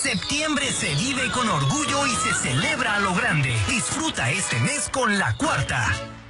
Septiembre se vive con orgullo y se celebra a lo grande. Disfruta este mes con La Cuarta.